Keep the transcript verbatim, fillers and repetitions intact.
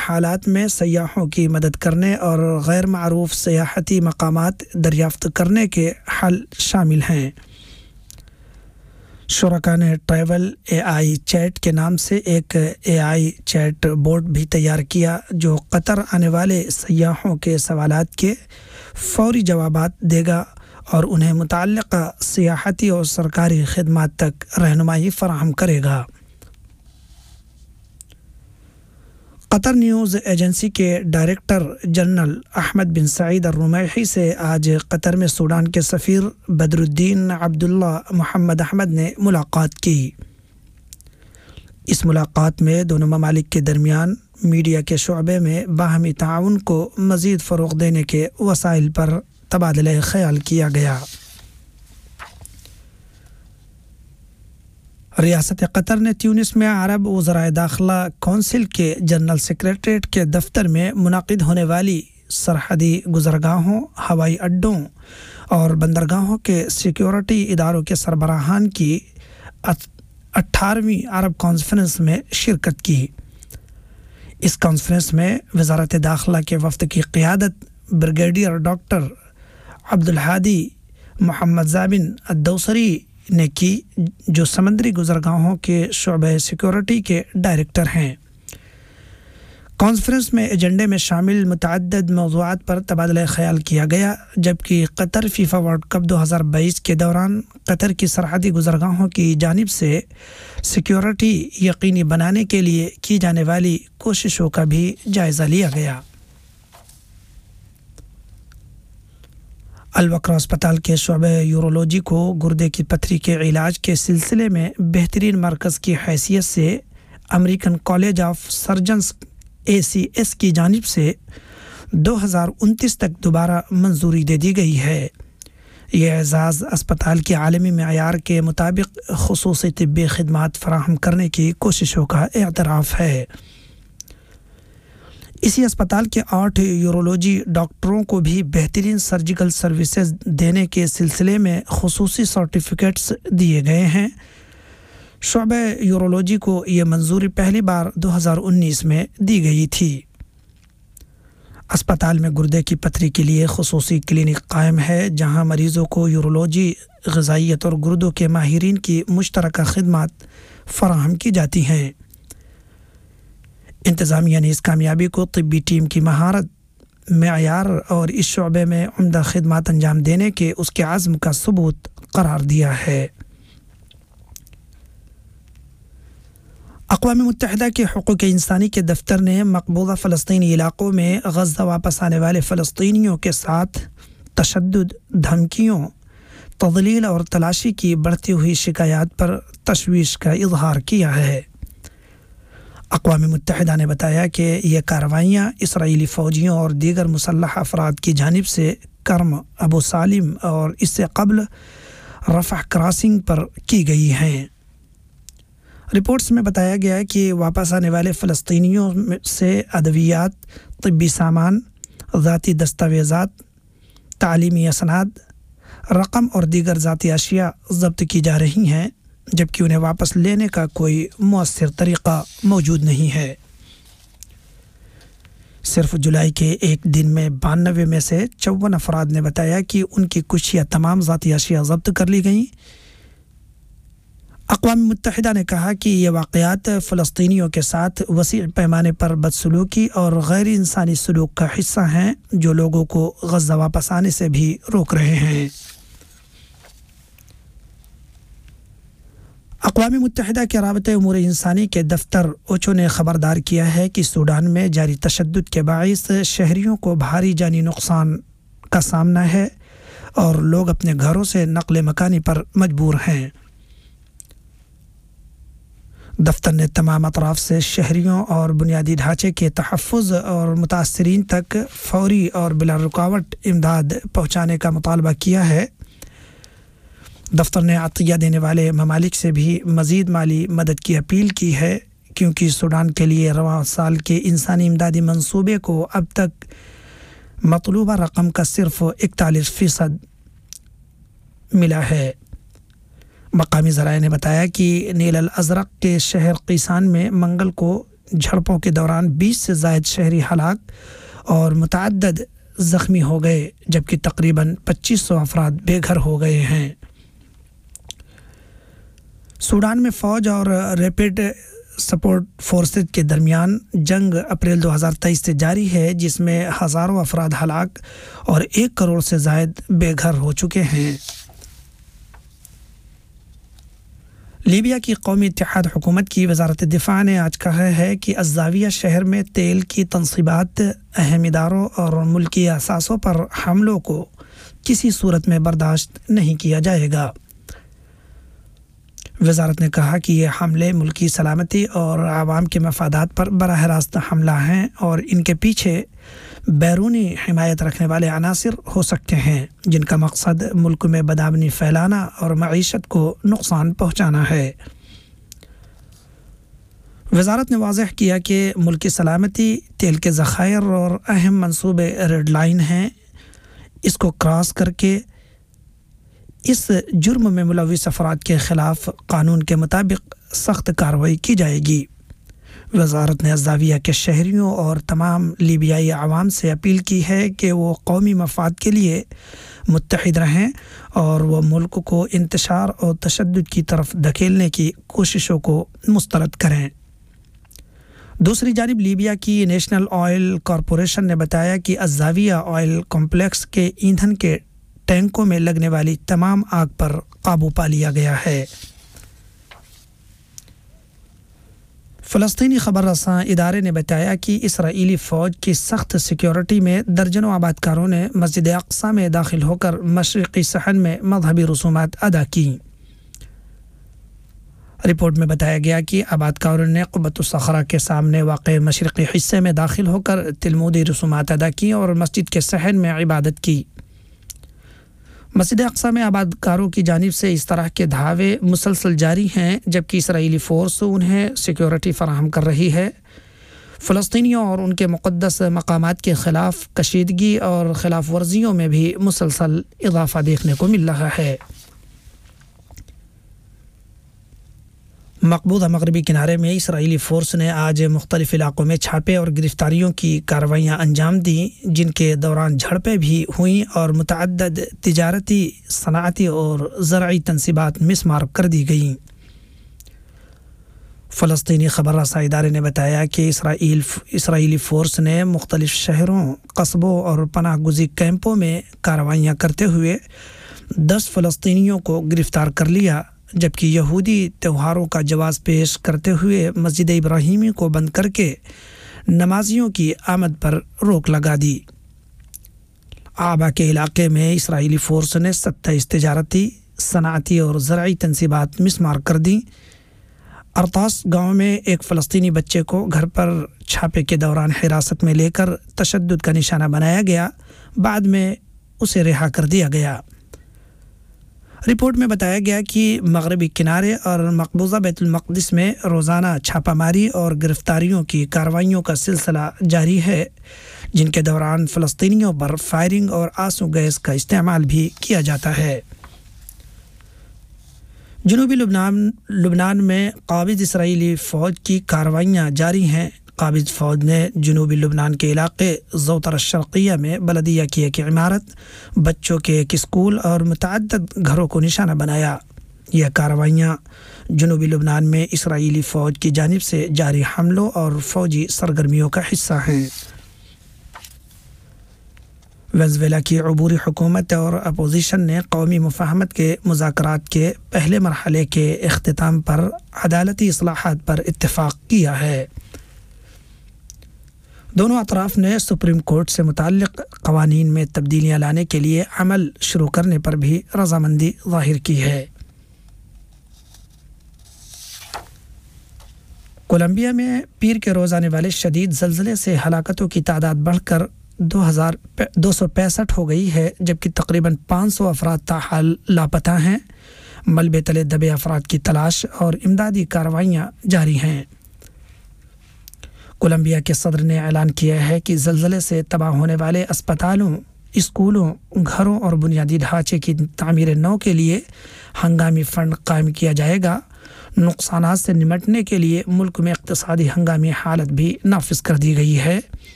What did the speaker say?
حالات میں سیاحوں کی مدد کرنے اور غیر معروف سیاحتی مقامات دریافت کرنے کے حل شامل ہیں۔ شرکاء نے ٹریول اے آئی چیٹ کے نام سے ایک اے آئی چیٹ بوٹ بھی تیار کیا جو قطر آنے والے سیاحوں کے سوالات کے فوری جوابات دے گا اور انہیں متعلقہ سیاحتی اور سرکاری خدمات تک رہنمائی فراہم کرے گا۔ قطر نیوز ایجنسی کے ڈائریکٹر جنرل احمد بن سعید الرمیحی سے آج قطر میں سوڈان کے سفیر بدر الدین عبداللہ محمد احمد نے ملاقات کی۔ اس ملاقات میں دونوں ممالک کے درمیان میڈیا کے شعبے میں باہمی تعاون کو مزید فروغ دینے کے وسائل پر تبادلہ خیال کیا گیا۔ ریاست قطر نے تیونس میں عرب وزرائے داخلہ کونسل کے جنرل سیکریٹریٹ کے دفتر میں منعقد ہونے والی سرحدی گزرگاہوں، ہوائی اڈوں اور بندرگاہوں کے سیکیورٹی اداروں کے سربراہان کی اٹھارہویں عرب کانفرنس میں شرکت کی۔ اس کانفرنس میں وزارت داخلہ کے وفد کی قیادت بریگیڈیئر ڈاکٹر عبدالہادی محمد زابن الدوسری نے کی جو سمندری گزرگاہوں کے شعبہ سیکیورٹی کے ڈائریکٹر ہیں۔ کانفرنس میں ایجنڈے میں شامل متعدد موضوعات پر تبادلہ خیال کیا گیا، جبکہ قطر فیفا ورلڈ کپ دو ہزار بائیس کے دوران قطر کی سرحدی گزرگاہوں کی جانب سے سیکیورٹی یقینی بنانے کے لیے کی جانے والی کوششوں کا بھی جائزہ لیا گیا۔ الوقرا اسپتال کے شعبہ یورولوجی کو گردے کی پتھری کے علاج کے سلسلے میں بہترین مرکز کی حیثیت سے American college of surgeons a C S کی جانب سے دو ہزار انتیس تک دوبارہ منظوری دے دی گئی ہے۔ یہ اعزاز اسپتال کی عالمی معیار کے مطابق خصوصی طبی خدمات فراہم کرنے کی کوششوں کا اعتراف ہے۔ اسی اسپتال کے آٹھ یورولوجی ڈاکٹروں کو بھی بہترین سرجیکل سروسز دینے کے سلسلے میں خصوصی سرٹیفکیٹس دیے گئے ہیں۔ شعبہ یورولوجی کو یہ منظوری پہلی بار دو ہزار انیس میں دی گئی تھی۔ اسپتال میں گردے کی پتھری کے لیے خصوصی کلینک قائم ہے جہاں مریضوں کو یورولوجی، غذائیت اور گردوں کے ماہرین کی مشترکہ خدمات فراہم کی جاتی ہیں۔ انتظامیہ نے اس کامیابی کو طبی ٹیم کی مہارت، معیار اور اس شعبے میں عمدہ خدمات انجام دینے کے اس کے عزم کا ثبوت قرار دیا ہے۔ اقوام متحدہ کے حقوق انسانی کے دفتر نے مقبوضہ فلسطینی علاقوں میں غزہ واپس آنے والے فلسطینیوں کے ساتھ تشدد، دھمکیوں، تضلیل اور تلاشی کی بڑھتی ہوئی شکایات پر تشویش کا اظہار کیا ہے۔ اقوام متحدہ نے بتایا کہ یہ کارروائیاں اسرائیلی فوجیوں اور دیگر مسلح افراد کی جانب سے کرم، ابو سالم اور اس سے قبل رفح کراسنگ پر کی گئی ہیں۔ رپورٹس میں بتایا گیا کہ واپس آنے والے فلسطینیوں سے ادویات، طبی سامان، ذاتی دستاویزات، تعلیمی اسناد، رقم اور دیگر ذاتی اشیاء ضبط کی جا رہی ہیں، جبکہ انہیں واپس لینے کا کوئی مؤثر طریقہ موجود نہیں ہے۔ صرف جولائی کے ایک دن میں بانوے میں سے چون افراد نے بتایا کہ ان کی کچھ یا تمام ذاتی اشیاء ضبط کر لی گئیں۔ اقوام متحدہ نے کہا کہ یہ واقعات فلسطینیوں کے ساتھ وسیع پیمانے پر بدسلوکی اور غیر انسانی سلوک کا حصہ ہیں جو لوگوں کو غزہ واپس آنے سے بھی روک رہے ہیں۔ اقوام متحدہ کے رابطہ امور انسانی کے دفتر اوچو نے خبردار کیا ہے کہ سوڈان میں جاری تشدد کے باعث شہریوں کو بھاری جانی نقصان کا سامنا ہے اور لوگ اپنے گھروں سے نقل مکانی پر مجبور ہیں۔ دفتر نے تمام اطراف سے شہریوں اور بنیادی ڈھانچے کے تحفظ اور متاثرین تک فوری اور بلا رکاوٹ امداد پہنچانے کا مطالبہ کیا ہے۔ دفتر نے عطیہ دینے والے ممالک سے بھی مزید مالی مدد کی اپیل کی ہے کیونکہ سوڈان کے لیے رواں سال کے انسانی امدادی منصوبے کو اب تک مطلوبہ رقم کا صرف اکتالیس فیصد ملا ہے۔ مقامی ذرائع نے بتایا کہ نیل الازرق کے شہر قیسان میں منگل کو جھڑپوں کے دوران بیس سے زائد شہری ہلاک اور متعدد زخمی ہو گئے، جبکہ تقریباً پچیس سو افراد بے گھر ہو گئے ہیں۔ سوڈان میں فوج اور ریپڈ سپورٹ فورسز کے درمیان جنگ اپریل دو ہزار تیئیس سے جاری ہے، جس میں ہزاروں افراد ہلاک اور ایک کروڑ سے زائد بے گھر ہو چکے ہیں۔ لیبیا کی قومی اتحاد حکومت کی وزارت دفاع نے آج کہا ہے کہ الزاویہ شہر میں تیل کی تنصیبات، اہم اداروں اور ملکی اثاثوں پر حملوں کو کسی صورت میں برداشت نہیں کیا جائے گا۔ وزارت نے کہا کہ یہ حملے ملکی سلامتی اور عوام کے مفادات پر براہ راست حملہ ہیں اور ان کے پیچھے بیرونی حمایت رکھنے والے عناصر ہو سکتے ہیں، جن کا مقصد ملک میں بدامنی پھیلانا اور معیشت کو نقصان پہنچانا ہے۔ وزارت نے واضح کیا کہ ملکی سلامتی، تیل کے ذخائر اور اہم منصوبے ریڈ لائن ہیں، اس کو کراس کر کے اس جرم میں ملوث افراد کے خلاف قانون کے مطابق سخت کارروائی کی جائے گی۔ وزارت نے الزاویہ کے شہریوں اور تمام لیبیائی عوام سے اپیل کی ہے کہ وہ قومی مفاد کے لیے متحد رہیں اور وہ ملک کو انتشار اور تشدد کی طرف دھکیلنے کی کوششوں کو مسترد کریں۔ دوسری جانب لیبیا کی نیشنل آئل کارپوریشن نے بتایا کہ الزاویہ آئل کمپلیکس کے ایندھن کے ٹینکوں میں لگنے والی تمام آگ پر قابو پا لیا گیا ہے۔ فلسطینی خبر رساں ادارے نے بتایا کہ اسرائیلی فوج کی سخت سیکیورٹی میں درجنوں آبادکاروں نے مسجد اقصی میں داخل ہو کر مشرقی صحن میں مذہبی رسومات ادا کی۔ رپورٹ میں بتایا گیا کہ آبادکاروں نے قبۃ الصخرہ کے سامنے واقع مشرقی حصے میں داخل ہو کر تلمودی رسومات ادا کی اور مسجد کے صحن میں عبادت کی۔ مسجد اقصی میں آبادکاروں کی جانب سے اس طرح کے دھاوے مسلسل جاری ہیں، جبکہ اسرائیلی فورس انہیں سیکیورٹی فراہم کر رہی ہے۔ فلسطینیوں اور ان کے مقدس مقامات کے خلاف کشیدگی اور خلاف ورزیوں میں بھی مسلسل اضافہ دیکھنے کو مل رہا ہے۔ مقبوضہ مغربی کنارے میں اسرائیلی فورس نے آج مختلف علاقوں میں چھاپے اور گرفتاریوں کی کارروائیاں انجام دیں، جن کے دوران جھڑپیں بھی ہوئیں اور متعدد تجارتی، صنعتی اور زرعی تنصیبات مسمار کر دی گئیں۔ فلسطینی خبر رساں ادارے نے بتایا کہ اسرائیل اسرائیلی فورس نے مختلف شہروں، قصبوں اور پناہ گزی کیمپوں میں کارروائیاں کرتے ہوئے دس فلسطینیوں کو گرفتار کر لیا، جبکہ یہودی تہواروں کا جواز پیش کرتے ہوئے مسجد ابراہیمی کو بند کر کے نمازیوں کی آمد پر روک لگا دی۔ آبا کے علاقے میں اسرائیلی فورس نے ستائیس تجارتی، صنعتی اور زرعی تنصیبات مسمار کر دیں۔ ارطاس گاؤں میں ایک فلسطینی بچے کو گھر پر چھاپے کے دوران حراست میں لے کر تشدد کا نشانہ بنایا گیا، بعد میں اسے رہا کر دیا گیا۔ رپورٹ میں بتایا گیا کہ مغربی کنارے اور مقبوضہ بیت المقدس میں روزانہ چھاپہ ماری اور گرفتاریوں کی کارروائیوں کا سلسلہ جاری ہے، جن کے دوران فلسطینیوں پر فائرنگ اور آنسو گیس کا استعمال بھی کیا جاتا ہے۔ جنوبی لبنان لبنان میں قابض اسرائیلی فوج کی کارروائیاں جاری ہیں۔ قابض فوج نے جنوبی لبنان کے علاقے زوطر الشرقیہ میں بلدیہ کی ایک عمارت، بچوں کے ایک اسکول اور متعدد گھروں کو نشانہ بنایا۔ یہ کارروائیاں جنوبی لبنان میں اسرائیلی فوج کی جانب سے جاری حملوں اور فوجی سرگرمیوں کا حصہ ہیں۔ وینزویلا کی عبوری حکومت اور اپوزیشن نے قومی مفاہمت کے مذاکرات کے پہلے مرحلے کے اختتام پر عدالتی اصلاحات پر اتفاق کیا ہے۔ دونوں اطراف نے سپریم کورٹ سے متعلق قوانین میں تبدیلیاں لانے کے لیے عمل شروع کرنے پر بھی رضامندی ظاہر کی ہے۔ کولمبیا میں پیر کے روز آنے والے شدید زلزلے سے ہلاکتوں کی تعداد بڑھ کر دو ہزار دو سو پینسٹھ ہو گئی ہے، جبکہ تقریباً پانچ سو افراد تاحال لاپتہ ہیں۔ ملبے تلے دبے افراد کی تلاش اور امدادی کارروائیاں جاری ہیں۔ کولمبیا کے صدر نے اعلان کیا ہے کہ زلزلے سے تباہ ہونے والے اسپتالوں، اسکولوں، گھروں اور بنیادی ڈھانچے کی تعمیر نو کے لیے ہنگامی فنڈ قائم کیا جائے گا۔ نقصانات سے نمٹنے کے لیے ملک میں اقتصادی ہنگامی حالت بھی نافذ کر دی گئی ہے۔